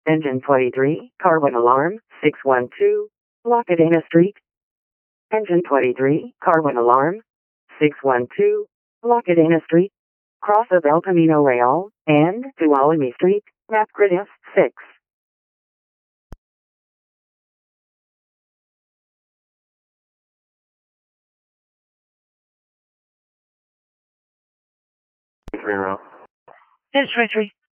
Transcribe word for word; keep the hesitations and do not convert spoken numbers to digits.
Engine twenty-three, Carwin alarm, six one two, Lockadena Street. Engine twenty-three, Carwin alarm, six one two, Lockadena Street. Cross of El Camino Real, and Tuolumne Street, Mapgrid F six. Three row. It's three three.